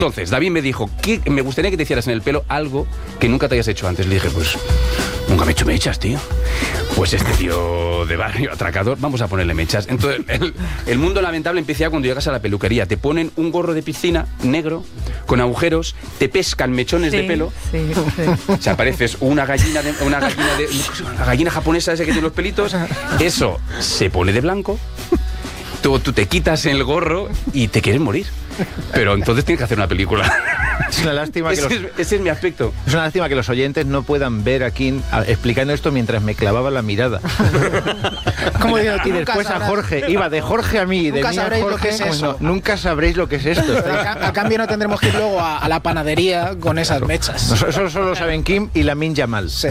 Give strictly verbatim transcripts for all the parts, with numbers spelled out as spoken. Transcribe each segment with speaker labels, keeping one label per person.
Speaker 1: Entonces, David me dijo, ¿qué? Me gustaría que te hicieras en el pelo algo que nunca te hayas hecho antes. Le dije, pues, nunca me he hecho mechas, tío. Pues este tío de barrio atracador, vamos a ponerle mechas. Entonces, el, el mundo lamentable empieza ya cuando llegas a la peluquería. Te ponen un gorro de piscina negro, con agujeros, te pescan mechones
Speaker 2: sí,
Speaker 1: de pelo.
Speaker 2: Sí, sí.
Speaker 1: O sea, pareces una gallina, de, una gallina de, una gallina japonesa esa que tiene los pelitos. Eso se pone de blanco. Tú, tú te quitas el gorro y te quieres morir. Pero entonces tienes que hacer una película.
Speaker 3: Es una lástima que
Speaker 1: ese,
Speaker 3: los,
Speaker 1: es, ese es mi aspecto.
Speaker 3: Es una lástima que los oyentes no puedan ver aquí a, explicando esto mientras me clavaba la mirada.
Speaker 4: Como digo,
Speaker 3: y después a Jorge. Iba de Jorge a mí, de
Speaker 4: nunca
Speaker 3: mí a
Speaker 4: sabréis
Speaker 3: Jorge.
Speaker 4: lo que es eso.
Speaker 3: Bueno, nunca sabréis lo que es esto.
Speaker 4: A, a cambio no tendremos que ir luego a, a la panadería con esas
Speaker 3: claro.
Speaker 4: mechas.
Speaker 3: No, eso solo saben Kim y Lamin Yamal.
Speaker 4: Sí.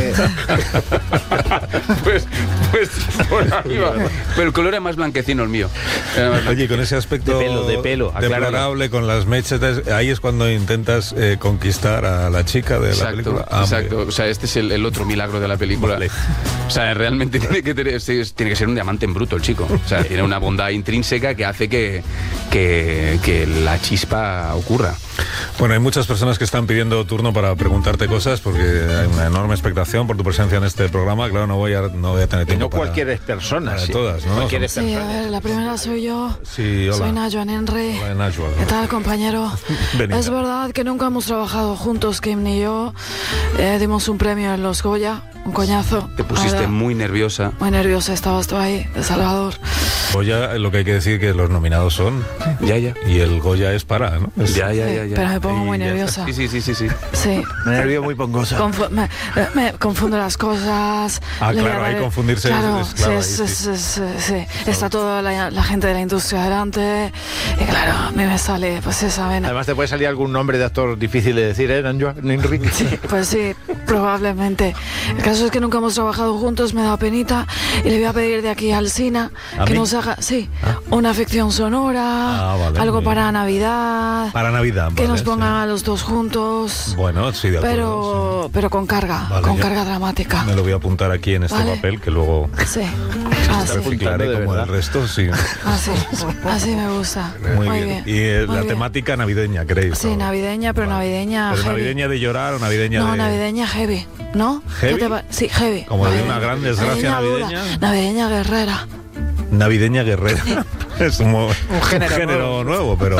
Speaker 1: pues, pues por ahí va. Pero el color era más blanquecino el mío.
Speaker 5: Oye, con ese aspecto
Speaker 3: de pelo, de pelo,
Speaker 5: deplorable, con las mechetas, ahí es cuando intentas eh, conquistar a la chica de
Speaker 1: exacto,
Speaker 5: la película. Ah,
Speaker 1: exacto. O sea, este es el, el otro milagro de la película. Vale. O sea, realmente tiene que, tener, tiene que ser un diamante en bruto el chico. O sea, tiene una bondad intrínseca que hace que, que, que la chispa ocurra.
Speaker 5: Bueno, hay muchas personas que están pidiendo turno para preguntarte cosas porque hay una enorme expectación por tu presencia en este programa. Claro, no voy a, no voy a tener tiempo
Speaker 3: y no
Speaker 5: para,
Speaker 3: cualquier persona,
Speaker 5: para
Speaker 3: sí.
Speaker 5: todas, ¿no?
Speaker 3: Cualquier
Speaker 2: Sí,
Speaker 3: persona.
Speaker 2: a ver, la primera soy yo.
Speaker 5: Sí, hola.
Speaker 2: Soy Najuan Henry.
Speaker 5: Hola, Najuan.
Speaker 2: ¿Qué tal, compañero? Es verdad que nunca hemos trabajado juntos, Kim ni yo. Eh, dimos un premio en los Goya, un coñazo.
Speaker 1: Te pusiste muy nerviosa.
Speaker 2: Muy nerviosa, estabas tú ahí, de Salvador.
Speaker 5: Goya, lo que hay que decir que los nominados son.
Speaker 1: Ya, ya.
Speaker 5: Y el Goya es para, ¿no? Es,
Speaker 1: ya, ya,
Speaker 2: sí,
Speaker 1: ya, ya.
Speaker 2: Pero me pongo
Speaker 1: y
Speaker 2: muy
Speaker 1: ya
Speaker 2: nerviosa.
Speaker 1: Sí, sí, sí, sí, sí.
Speaker 2: Sí.
Speaker 3: Me nervio muy pongosa.
Speaker 2: Confu me, me confundo las cosas.
Speaker 5: Ah,
Speaker 2: Le
Speaker 5: claro,
Speaker 2: voy a
Speaker 5: hay
Speaker 2: dar-
Speaker 5: confundirse.
Speaker 2: Claro,
Speaker 5: es, claro,
Speaker 2: sí,
Speaker 5: ahí
Speaker 2: sí,
Speaker 5: sí.
Speaker 2: sí, sí, sí. Está toda la, la gente de la industria delante. Y claro, a mí me sale, pues esa vena.
Speaker 3: Además te puede salir algún nombre de actor difícil de decir, ¿eh, Najuan Henry?
Speaker 2: Sí, pues sí, probablemente. El caso es que nunca hemos trabajado juntos, me da penita. Y le voy a pedir de aquí al Sina
Speaker 5: ¿A
Speaker 2: que
Speaker 5: mí?
Speaker 2: nos haga, sí, una ficción sonora,
Speaker 5: Ah, vale,
Speaker 2: algo
Speaker 5: bien.
Speaker 2: para Navidad.
Speaker 5: Para Navidad.
Speaker 2: Que
Speaker 5: vale,
Speaker 2: nos
Speaker 5: sí.
Speaker 2: pongan a los dos juntos.
Speaker 5: Bueno, sí, de acuerdo.
Speaker 2: Pero,
Speaker 5: sí.
Speaker 2: pero con carga,
Speaker 5: Vale,
Speaker 2: con
Speaker 5: ya.
Speaker 2: carga dramática.
Speaker 5: Me lo voy a apuntar aquí en este
Speaker 2: Vale.
Speaker 5: papel que luego
Speaker 2: Sí, así,
Speaker 5: reciclaré
Speaker 3: de
Speaker 5: como
Speaker 3: verdad.
Speaker 5: el resto, sí.
Speaker 2: así, así me gusta.
Speaker 5: Muy, bien. Y eh,
Speaker 2: muy
Speaker 5: la
Speaker 2: bien.
Speaker 5: temática navideña, ¿queréis?
Speaker 2: Sí,
Speaker 5: ¿no?
Speaker 2: navideña, pero
Speaker 5: Vale.
Speaker 2: navideña
Speaker 5: ¿Pero
Speaker 2: heavy.
Speaker 5: navideña de llorar o navideña
Speaker 2: No,
Speaker 5: de...?
Speaker 2: navideña heavy, ¿no?
Speaker 5: ¿Heavy?
Speaker 2: ¿Qué te pa- Sí, heavy.
Speaker 5: Como de
Speaker 2: Navideña.
Speaker 5: una gran desgracia
Speaker 2: dura.
Speaker 5: navideña.
Speaker 2: Navideña guerrera.
Speaker 5: Navideña guerrera. Es como
Speaker 4: Un género
Speaker 5: nuevo, pero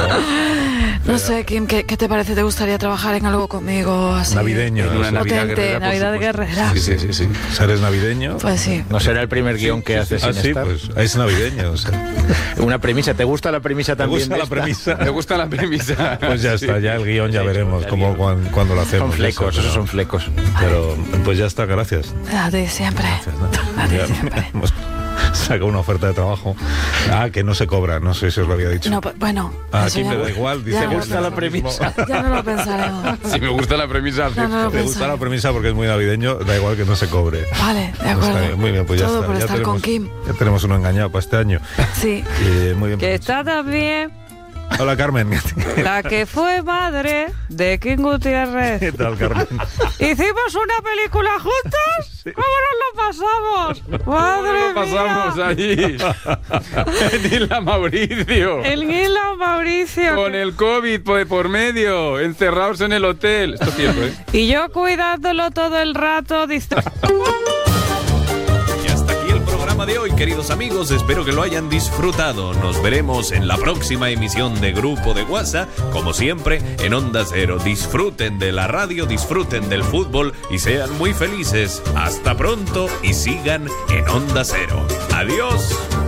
Speaker 2: No sé, Kim, ¿qué, ¿qué te parece? ¿Te gustaría trabajar en algo conmigo así?
Speaker 5: navideño.
Speaker 1: En una
Speaker 5: ¿no?
Speaker 1: Navidad
Speaker 2: Potente,
Speaker 1: guerrera, por
Speaker 2: Navidad
Speaker 1: supuesto.
Speaker 2: guerrera.
Speaker 1: Sí, sí, sí, sí.
Speaker 5: ¿Eres navideño?
Speaker 2: Pues sí.
Speaker 3: No será el primer guión que haces
Speaker 5: Ah,
Speaker 3: sin
Speaker 5: sí,
Speaker 3: estar.
Speaker 5: pues es navideño. O sea,
Speaker 3: Una premisa. ¿Te gusta la premisa
Speaker 5: ¿te
Speaker 3: también?
Speaker 5: gusta
Speaker 3: de
Speaker 5: la
Speaker 3: esta?
Speaker 5: premisa?
Speaker 1: Me gusta la premisa.
Speaker 5: Pues ya
Speaker 1: Sí.
Speaker 5: está, ya el guión ya
Speaker 3: Sí,
Speaker 5: veremos
Speaker 3: ya
Speaker 5: cómo,
Speaker 3: digo.
Speaker 5: cuan- cuándo lo hacemos.
Speaker 3: Son flecos,
Speaker 5: eso,
Speaker 3: esos
Speaker 5: pero-
Speaker 3: son flecos.
Speaker 5: Pero pues ya está, gracias.
Speaker 2: A ti siempre. A ti
Speaker 5: Ya
Speaker 2: siempre.
Speaker 5: hemos sacado una oferta de trabajo. Ah, que no se cobra, no sé si os lo había dicho.
Speaker 2: No, pues, bueno.
Speaker 5: Ah,
Speaker 2: eso
Speaker 5: aquí
Speaker 2: ya
Speaker 5: me
Speaker 2: no-
Speaker 5: da igual, dice
Speaker 2: ya
Speaker 5: que
Speaker 2: no lo
Speaker 5: gusta la
Speaker 2: pensaremos.
Speaker 5: premisa.
Speaker 2: Ya no lo pensaremos.
Speaker 1: Si me gusta la premisa.
Speaker 2: Ya no lo
Speaker 5: Me gusta
Speaker 2: pensaré.
Speaker 5: la premisa porque es muy navideño, da igual que no se cobre.
Speaker 2: Vale, de
Speaker 5: Está
Speaker 2: acuerdo.
Speaker 5: bien, muy bien, pues ya
Speaker 2: Todo
Speaker 5: está.
Speaker 2: por
Speaker 5: ya
Speaker 2: estar
Speaker 5: tenemos,
Speaker 2: con Kim.
Speaker 5: Ya tenemos uno engañado para este año.
Speaker 2: Sí.
Speaker 5: Eh, muy bien.
Speaker 6: Que
Speaker 5: pues.
Speaker 6: está también
Speaker 5: Hola, Carmen.
Speaker 6: la que fue madre de Kim
Speaker 5: ¿Qué
Speaker 6: Gutiérrez.
Speaker 5: tal, Carmen?
Speaker 6: ¿Hicimos una película juntos? ¿Cómo nos lo pasamos? ¡Madre
Speaker 1: Lo pasamos
Speaker 6: mía!
Speaker 1: allí. Dile Mauricio.
Speaker 6: El Guila Mauricio.
Speaker 1: Con el COVID por, por medio, encerrados en el hotel. Esto es cierto, ¿eh?
Speaker 6: Y yo cuidándolo todo el rato. distra-
Speaker 7: Y hasta aquí el programa de hoy, queridos amigos. Espero que lo hayan disfrutado. Nos veremos en la próxima emisión de Grupo de WhatsApp. Como siempre, en Onda Cero. Disfruten de la radio, disfruten del fútbol y sean muy felices. Hasta pronto y sigan en Onda Cero. Adiós.